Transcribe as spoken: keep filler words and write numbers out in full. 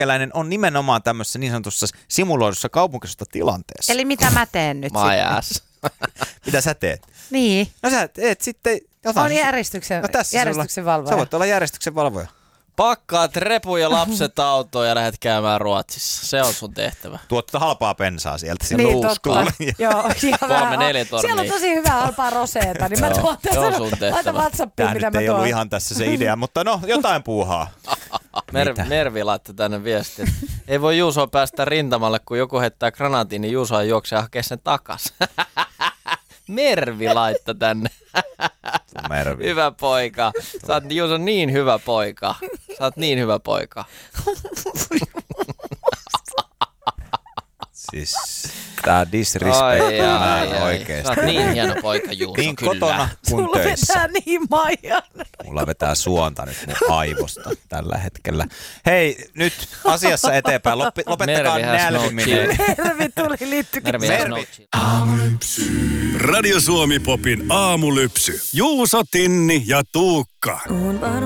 Jääskeläinen on nimenomaan tämmöisessä niin sanotussa simuloidussa kaupunkisesta tilanteessa. Eli mitä mä teen nyt My ass. Mitä sä teet? Niin. No sä teet sitten jotain. On järjestyksen, no, tässä järjestyksen sulla, valvoja. Sä voit olla järjestyksen valvoja. Pakkaat repu ja lapset autoon ja lähdet käymään Ruotsissa. Se on sun tehtävä. Tuot tuota halpaa bensaa sieltä. Niin, totta. Joo, Kolme, neljä tornia. Siellä on tosi hyvä halpaa roseeta, niin mä tuon tässä. Laita WhatsAppiin, Tää mitä nyt mä ei tuon. ollut ihan tässä se idea, mutta no, jotain puuhaa. Mer- Mervi laittoi tänne viestin. Ei voi Juusoa päästä rintamalle, kun joku heittää granaatin, niin Juusoa juoksee ja hakee sen takas. Mervi laittoi tänne. Mervi. Hyvä poika. Sä oot Juuso niin hyvä poika. Sä oot niin hyvä poika. Siis tää disrespect on oikeesti. Sä oot niin hieno poika, Juuso, niin kyllä. kotona kuin Sulla töissä. vetää niin Maijan. Mulla vetää suonta nyt mun aivosta tällä hetkellä. Hei, nyt asiassa eteenpäin. Lop- lopettakaa nälviminen. Mervi tuli, liittyikin. Mervi. Mervi. Aamulypsy. Radio Suomi Popin aamulypsy. Juuso, Tinni ja Tuukka.